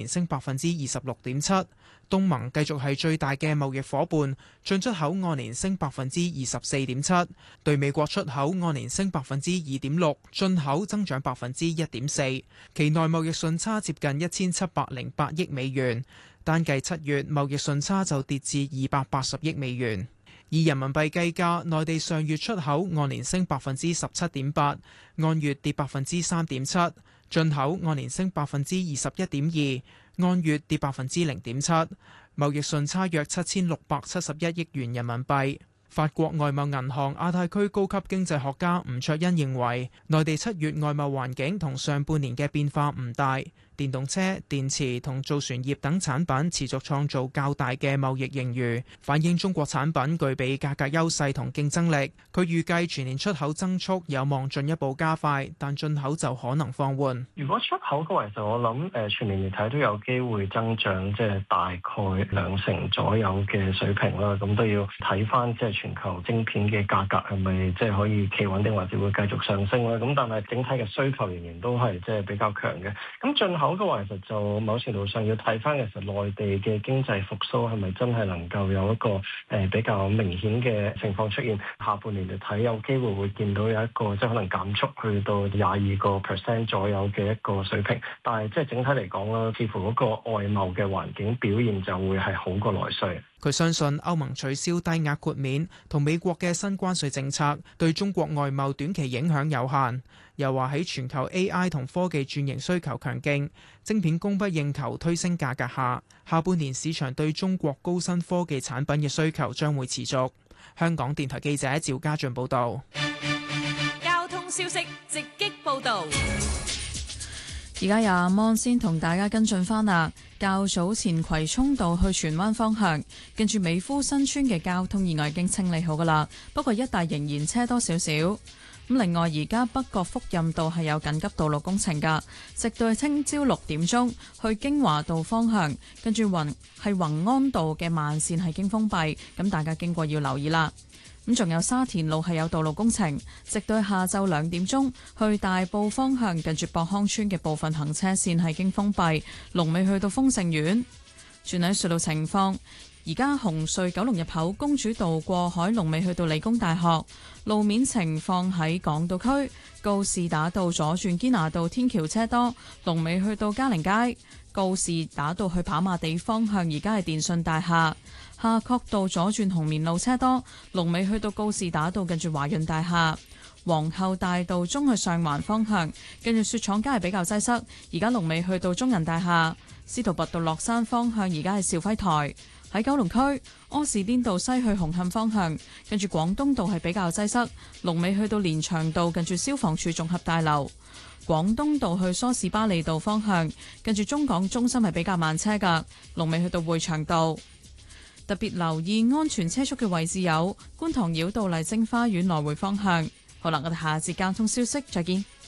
升26.7%。東盟繼續係最大嘅貿易夥伴，進出口按年升24.7%，對美國出口按年升2.6%，進口增長1.4%。期內貿易順差接近1708億美元，單計7月貿易順差就跌至280億美元。以人民幣計價，內地上月出口按年升17.8%，按月跌3.7%；進口按年升21.2%，按月跌0.7%。貿易順差約7671億元人民幣。法國外貿銀行亞太區高級經濟學家吳卓恩認為，內地7月外貿環境同上半年嘅變化唔大，電動車、電池同造船業等產品持續創造較大嘅貿易盈餘，反映中國產品具備價格優勢同競爭力。佢預計全年出口增速有望進一步加快，但進口就可能放緩。 如果出口嘅話，就我諗全年嚟睇都有機會增長，即係大概2成左右嘅水平啦。咁都要睇翻即係全球晶片嘅價格係咪即係可以企穩定，或者會繼續上升啦。咁但係整體嘅需求仍然都係即係比較強嘅。咁進口嘅話，其實就某程度上要睇翻其實內地嘅經濟復甦係咪真係能夠有一個比較明顯嘅情況出現。下半年嚟睇，有機會會見到有一個即係可能減速去到22% 左右嘅一個水平。但係即係整體嚟講啦，似乎嗰個外貿嘅環境表現就會係好過內需。 佢相信歐盟取消低額豁免同美國嘅新關稅政策對中國外貿短期影響有限。又話喺全球 AI 同科技轉型需求強勁，晶片供不應求推升價格下，下半年市場對中國高新科技產品嘅需求將會持續。香港電台記者趙家俊報道。 交通消息直擊報道。 而家由阿芒先同大家跟進返啦。較早前葵涌道去荃灣方向，近住美孚新村嘅交通意外已經清理好噶啦，不過一帶仍然車多少少。咁另外，而家北角福蔭道係有緊急道路工程噶，直到聽朝6點鐘去京華道方向，跟住宏安道嘅慢線係經封閉，咁大家經過要留意啦。咁仲有沙田路係有道路工程，直到下晝2點鐘去大埔方向，近住博康村嘅部分行車線係經封閉，龍尾去到豐盛苑。轉喺隧道情況，而家紅隧九龍入口公主道過海龍尾去到理工大學。路面情況喺港島區告士打道左轉堅拿道天橋車多，龍尾去到嘉寧街。告士打道去跑馬地方向，而家係電訊大廈。夏慤道左轉紅棉路車多，龍尾去到告士打道近住華潤大廈。皇后大道中去上環方向，近住雪廠街係比較擠塞，而家龍尾去到中銀大廈。司徒拔道落山方向，而家係兆輝台。喺九龍區柯士甸道西去紅磡方向，近住廣東道係比較擠塞，龍尾去到連翔道近住消防處綜合大樓。廣東道去梳士巴利道方向，近住中港中心係比較慢車㗎，龍尾去到會祥道。特別留意安全車速嘅位置有觀塘繞道麗晶花園來回方向。好啦，我哋下節交通消息再見。